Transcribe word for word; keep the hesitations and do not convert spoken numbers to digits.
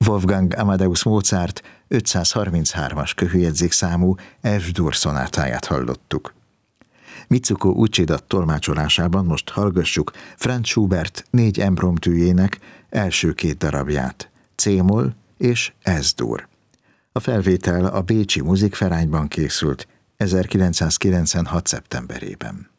Wolfgang Amadeus Mozart ötszázharminchárom-as köhőjegyzékszámú F-dur szonátáját hallottuk. Mitsuko Uchida tolmácsolásában most hallgassuk Franz Schubert négy impromptűjének első két darabját, C-moll és S-dur. A felvétel a bécsi Musikvereinben készült ezerkilencszázkilencvenhat. szeptemberében.